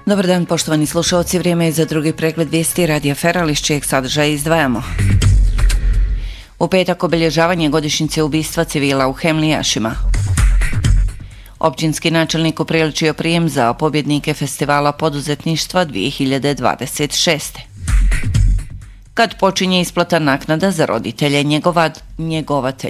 Dobar dan, poštovani slušalci, vrijeme je za drugi pregled vijesti Radija Feral iz čijeg sadržaja izdvajamo. U petak obilježavanje godišnjice ubistva civila u Hemlijašima. Općinski načelnik upriličio prijem za pobjednike Festivala poduzetništva 2026. Kad počinje isplata naknada za roditelje njegovatelje.